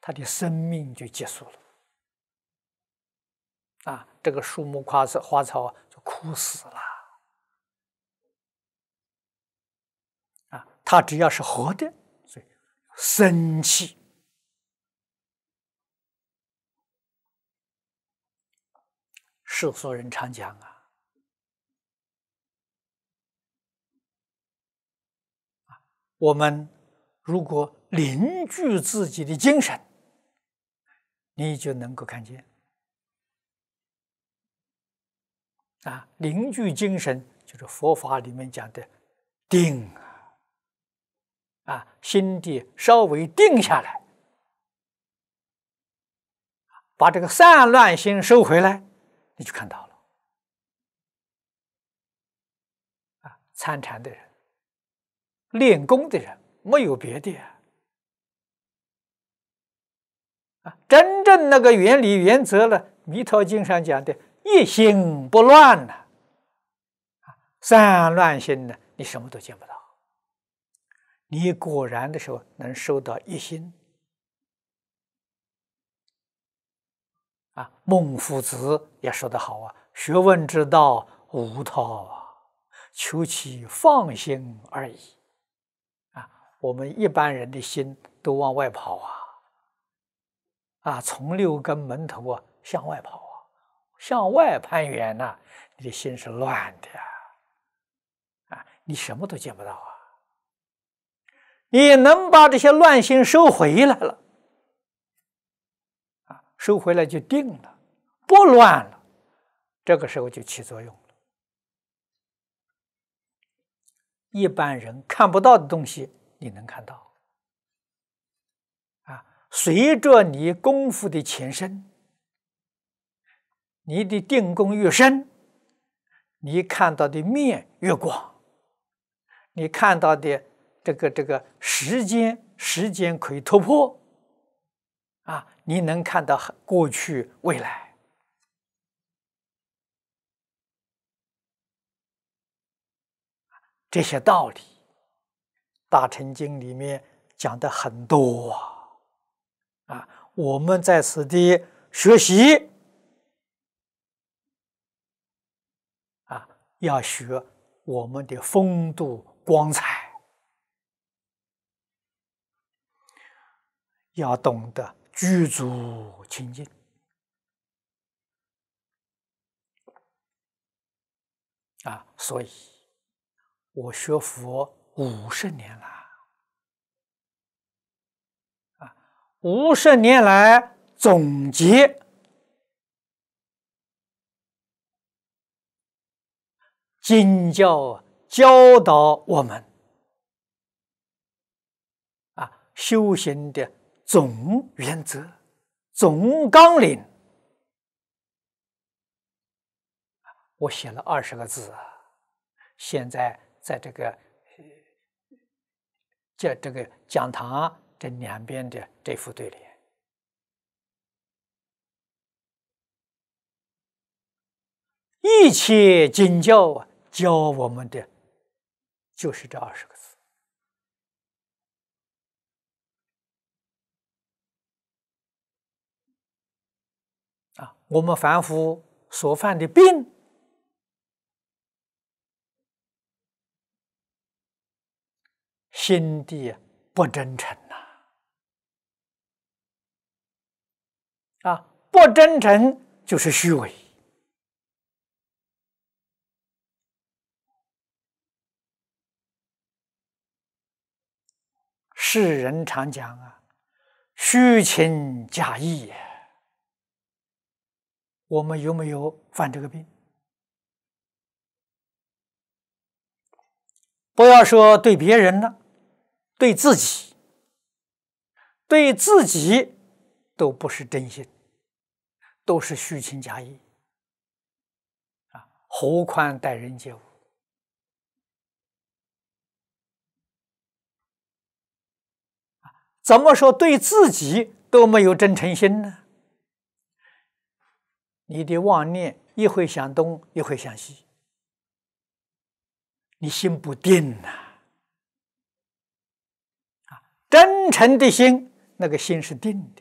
他的生命就结束了。这个树木花草就枯死了。它只要是活的，所以生气。世俗人常讲我们如果凝聚自己的精神，你就能够看见。凝聚精神就是佛法里面讲的定心地稍微定下来，把这个散乱心收回来，你就看到了。参禅的人、练功的人，没有别的真正那个原理原则了，《弥陀经》上讲的一心不乱呢，散乱心呢，你什么都见不到。你果然的时候能收到一心。孟夫子也说得好学问之道无他求其放心而已。我们一般人的心都往外跑从六根门头向外跑向外攀援你的心是乱的你什么都见不到你能把这些乱心收回来了收回来就定了，不乱了，这个时候就起作用了。一般人看不到的东西，你能看到随着你功夫的前身，你的定功越深，你看到的面越广，你看到的这个时间可以突破你能看到过去未来。这些道理大乘经里面讲的很多我们在此地学习要学我们的风度光彩，要懂得具足清净所以我学佛50年了50年来总结经教教导我们修行的总原则、总纲领，我写了20个字现在在这个讲堂这两边的这副对联，一切经教教我们的就是这20个字我们凡夫所犯的病心地不真诚不真诚就是虚伪世人常讲虚情假意我们有没有犯这个病？不要说对别人了，对自己都不是真心，都是虚情假意何况待人接物怎么说对自己都没有真诚心呢？你的妄念一会想东，一会想西，你心不定真诚的心，那个心是定的